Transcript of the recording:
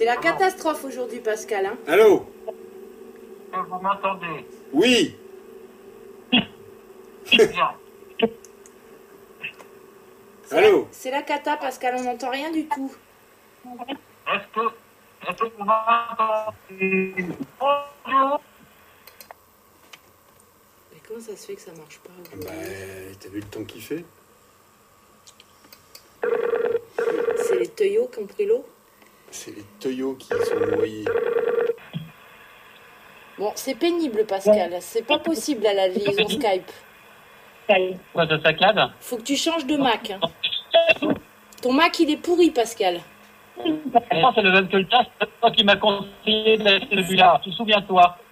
C'est la catastrophe aujourd'hui, Pascal. Hein. Allô? Vous m'entendez? Oui. Bien. Allô? C'est la cata, Pascal, on n'entend rien du tout. Est-ce que vous m'entendez? Bonjour. Mais comment ça se fait que ça marche pas aujourd'hui? T'as vu le temps qu'il fait? C'est les teuillots qui ont pris l'eau? C'est les teuillots qui sont noyés. Bon, c'est pénible, Pascal. C'est pas possible à la liaison Skype. Quoi, ça saccade? Faut que tu changes de Mac. Hein. Ton Mac, il est pourri, Pascal. C'est le même que le test, c'est toi qui m'as conseillé de l'acheter celui-là. Tu te souviens-toi?